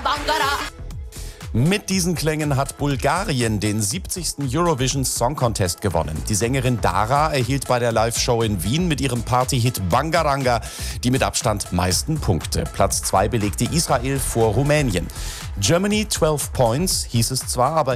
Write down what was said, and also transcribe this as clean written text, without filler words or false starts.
Mit diesen Klängen hat Bulgarien den 70. Eurovision Song Contest gewonnen. Die Sängerin Dara erhielt bei der Live-Show in Wien mit ihrem Partyhit Bangaranga die mit Abstand meisten Punkte. Platz 2 belegte Israel vor Rumänien. Germany 12 Points hieß es zwar, aber